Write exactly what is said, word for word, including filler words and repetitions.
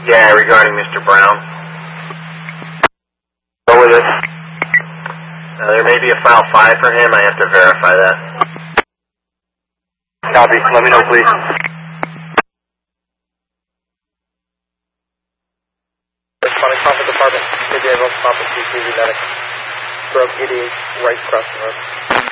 Yeah, regarding Mister Brown. Go with it. Uh, there may be a file five for him. I have to verify that. Copy. Let me know, please. Responding Conference Department, K B A Road Stop and C C V Medic. Stroke eighty-eight, right crossing road.